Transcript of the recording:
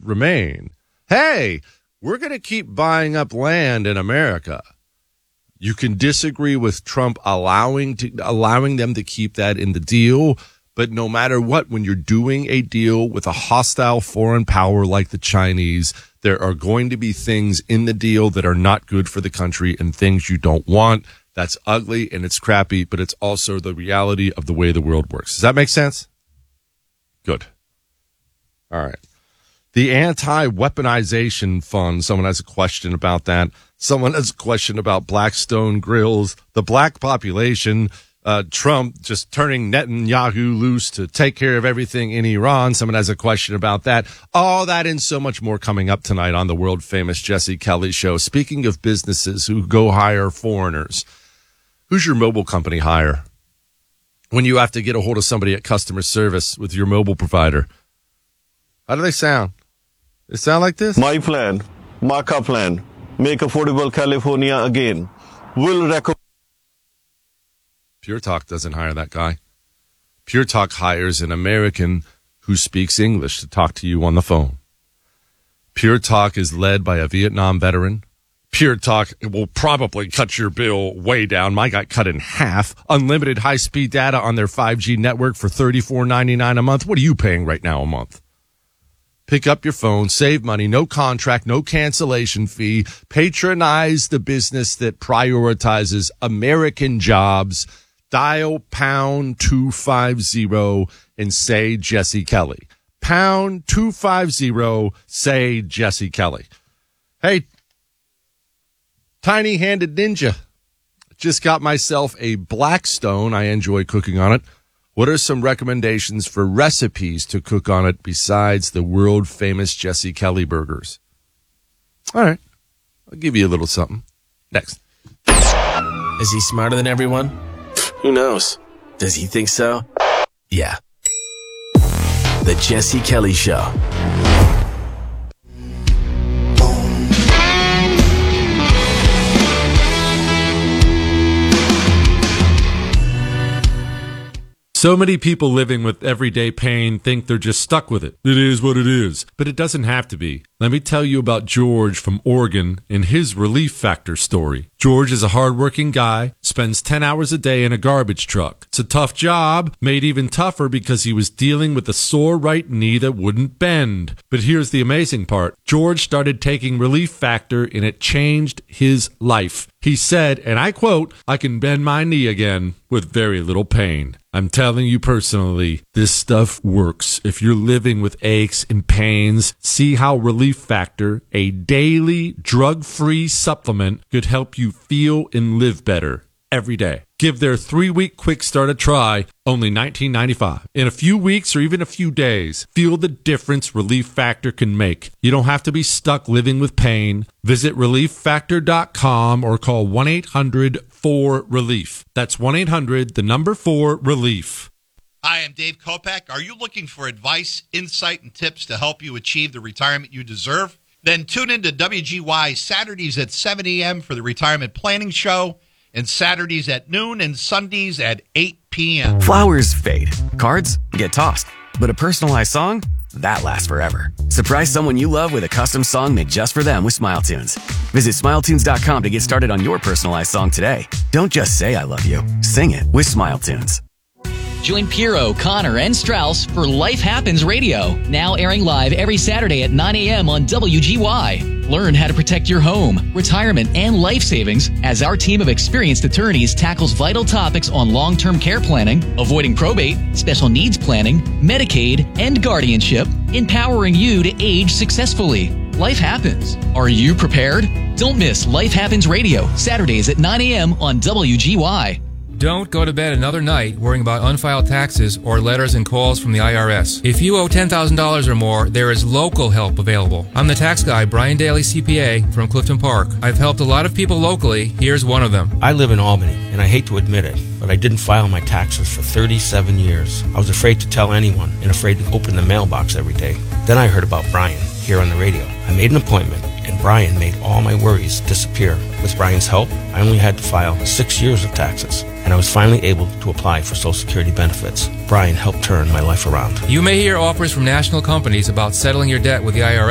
remain. Hey, we're going to keep buying up land in America. You can disagree with Trump allowing them to keep that in the deal, but no matter what, when you're doing a deal with a hostile foreign power like the Chinese, there are going to be things in the deal that are not good for the country and things you don't want. That's ugly and it's crappy, but it's also the reality of the way the world works. Does that make sense? Good. All right. The anti-weaponization fund, someone has a question about that. Someone has a question about Blackstone grills, the black population, Trump just turning Netanyahu loose to take care of everything in Iran. Someone has a question about that. All that and so much more coming up tonight on the world-famous Jesse Kelly Show. Speaking of businesses who go hire foreigners, who's your mobile company hire? When you have to get a hold of somebody at customer service with your mobile provider, how do they sound? They sound like this? My plan, Marca plan, make affordable California again. Will recommend. Pure Talk doesn't hire that guy. Pure Talk hires an American who speaks English to talk to you on the phone. Pure Talk is led by a Vietnam veteran. Pure Talk will probably cut your bill way down. Mine got cut in half. Unlimited high-speed data on their 5G network for $34.99 a month. What are you paying right now a month? Pick up your phone, save money, no contract, no cancellation fee. Patronize the business that prioritizes American jobs. Dial pound 250 and say Jesse Kelly. Pound 250, say Jesse Kelly. Hey, tiny-handed ninja. Just got myself a Blackstone. I enjoy cooking on it. What are some recommendations for recipes to cook on it besides the world-famous Jesse Kelly burgers? All right. I'll give you a little something. Next. Is he smarter than everyone? Who knows? Does he think so? Yeah. The Jesse Kelly Show. So many people living with everyday pain think they're just stuck with it. It is what it is. But it doesn't have to be. Let me tell you about George from Oregon and his Relief Factor story. George is a hardworking guy, spends 10 hours a day in a garbage truck. It's a tough job, made even tougher because he was dealing with a sore right knee that wouldn't bend. But here's the amazing part. George started taking Relief Factor and it changed his life. He said, and I quote, "I can bend my knee again with very little pain." I'm telling you personally, this stuff works. If you're living with aches and pains, see how Relief Factor, a daily drug-free supplement, could help you feel and live better every day. Give their 3-week quick start a try, only $19.95. In a few weeks or even a few days, feel the difference Relief Factor can make. You don't have to be stuck living with pain. Visit ReliefFactor.com or call 1-800-4RELIEF. That's 1-800-4RELIEF. Hi, I'm Dave Kopak. Are you looking for advice, insight, and tips to help you achieve the retirement you deserve? Then tune in to WGY Saturdays at 7 a.m. for the Retirement Planning Show, and Saturdays at noon and Sundays at 8 p.m. Flowers fade. Cards get tossed. But a personalized song? That lasts forever. Surprise someone you love with a custom song made just for them with SmileTunes. Visit SmileTunes.com to get started on your personalized song today. Don't just say I love you. Sing it with SmileTunes. Join Piero, Connor, and Strauss for Life Happens Radio, now airing live every Saturday at 9 a.m. on WGY. Learn how to protect your home, retirement, and life savings as our team of experienced attorneys tackles vital topics on long-term care planning, avoiding probate, special needs planning, Medicaid, and guardianship, empowering you to age successfully. Life happens. Are you prepared? Don't miss Life Happens Radio, Saturdays at 9 a.m. on WGY. Don't go to bed another night worrying about unfiled taxes or letters and calls from the IRS. If you owe $10,000 or more, there is local help available. I'm the tax guy, Brian Daly, CPA, from Clifton Park. I've helped a lot of people locally. Here's one of them. I live in Albany, and I hate to admit it, but I didn't file my taxes for 37 years. I was afraid to tell anyone and afraid to open the mailbox every day. Then I heard about Brian here on the radio. I made an appointment, and Brian made all my worries disappear. With Brian's help, I only had to file 6 years of taxes, and I was finally able to apply for Social Security benefits. Brian helped turn my life around. You may hear offers from national companies about settling your debt with the IRS.